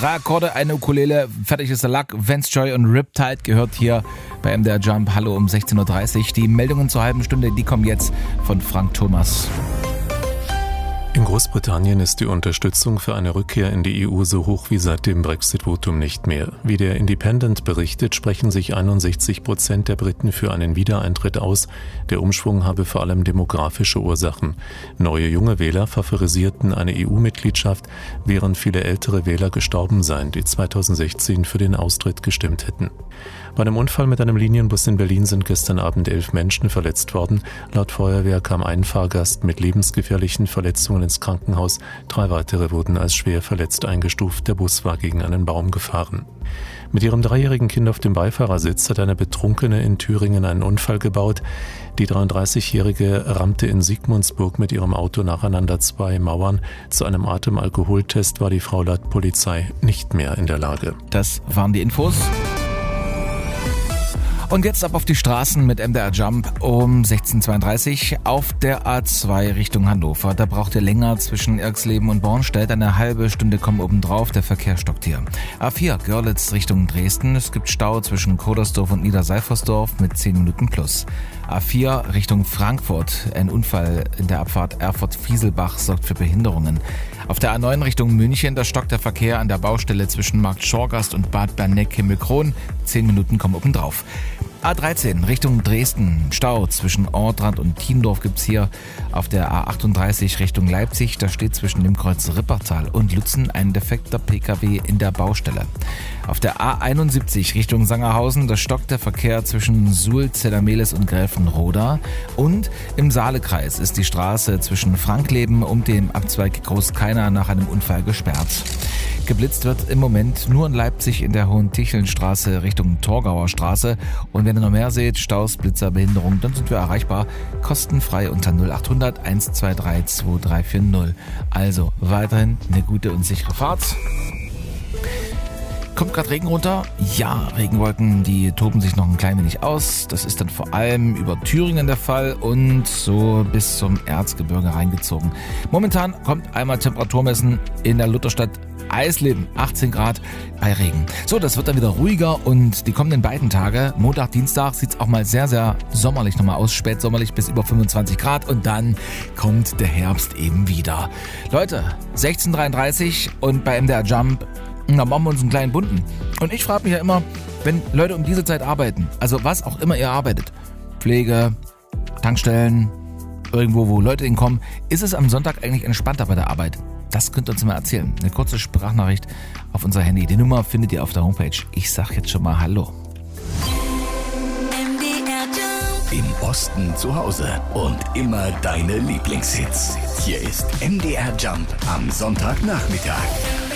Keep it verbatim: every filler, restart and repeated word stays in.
Drei Akkorde, eine Ukulele, fertig ist der Lack. Vance Joy und Riptide gehört hier bei M D R Jump. Hallo um sechzehn Uhr dreißig. Die Meldungen zur halben Stunde, die kommen jetzt von Frank Thomas. In Großbritannien ist die Unterstützung für eine Rückkehr in die E U so hoch wie seit dem Brexit-Votum nicht mehr. Wie der Independent berichtet, sprechen sich einundsechzig Prozent der Briten für einen Wiedereintritt aus. Der Umschwung habe vor allem demografische Ursachen. Neue junge Wähler favorisierten eine E U-Mitgliedschaft, während viele ältere Wähler gestorben seien, die zweitausendsechzehn für den Austritt gestimmt hätten. Bei einem Unfall mit einem Linienbus in Berlin sind gestern Abend elf Menschen verletzt worden. Laut Feuerwehr kam ein Fahrgast mit lebensgefährlichen Verletzungen ins Krankenhaus. Drei weitere wurden als schwer verletzt eingestuft. Der Bus war gegen einen Baum gefahren. Mit ihrem dreijährigen Kind auf dem Beifahrersitz hat eine Betrunkene in Thüringen einen Unfall gebaut. Die dreiunddreißigjährige rammte in Sigmundsburg mit ihrem Auto nacheinander zwei Mauern. Zu einem Atemalkoholtest war die Frau laut Polizei nicht mehr in der Lage. Das waren die Infos. Und jetzt ab auf die Straßen mit M D R Jump um sechzehn Uhr zweiunddreißig auf der A zwei Richtung Hannover. Da braucht ihr länger zwischen Irxleben und Bornstedt. Eine halbe Stunde kommen obendrauf, der Verkehr stockt hier. A vier Görlitz Richtung Dresden. Es gibt Stau zwischen Kodersdorf und Niederseifersdorf mit zehn Minuten plus. A vier Richtung Frankfurt. Ein Unfall in der Abfahrt Erfurt-Fieselbach sorgt für Behinderungen. Auf der A neun Richtung München, da stockt der Verkehr an der Baustelle zwischen Markt Schorgast und Bad Berneck-Himmelkron. Zehn Minuten kommen obendrauf. A dreizehn Richtung Dresden, Stau zwischen Ortrand und Thiendorf gibt's hier. Auf der A achtunddreißig Richtung Leipzig, da steht zwischen dem Kreuz Rippertal und Lützen ein defekter P K W in der Baustelle. Auf der A einundsiebzig Richtung Sangerhausen, da stockt der Verkehr zwischen Suhl, Zellermeles und Gräfenroda. Und im Saalekreis ist die Straße zwischen Frankleben und dem Abzweig Großkeiner nach einem Unfall gesperrt. Geblitzt wird im Moment nur in Leipzig in der Hohen-Ticheln-Straße Richtung Torgauer Straße. Und wenn ihr noch mehr seht, Staus, Blitzer, Behinderung, dann sind wir erreichbar. Kostenfrei unter null achthundert eins zwei drei zwei drei vier null. Also weiterhin eine gute und sichere Fahrt. Kommt gerade Regen runter? Ja, Regenwolken, die toben sich noch ein klein wenig aus. Das ist dann vor allem über Thüringen der Fall und so bis zum Erzgebirge reingezogen. Momentan kommt einmal Temperaturmessen in der Lutherstadt Eisleben, achtzehn Grad bei Regen. So, das wird dann wieder ruhiger und die kommenden beiden Tage, Montag, Dienstag, sieht es auch mal sehr, sehr sommerlich nochmal aus, spätsommerlich bis über fünfundzwanzig Grad und dann kommt der Herbst eben wieder. Leute, sechzehn Uhr dreiunddreißig und bei M D R Jump, da machen wir uns einen kleinen bunten. Und ich frage mich ja immer, wenn Leute um diese Zeit arbeiten, also was auch immer ihr arbeitet, Pflege, Tankstellen, irgendwo, wo Leute hinkommen, ist es am Sonntag eigentlich entspannter bei der Arbeit? Das könnt ihr uns mal erzählen. Eine kurze Sprachnachricht auf unser Handy. Die Nummer findet ihr auf der Homepage. Ich sag jetzt schon mal Hallo. Im Osten zu Hause und immer deine Lieblingshits. Hier ist M D R Jump am Sonntagnachmittag.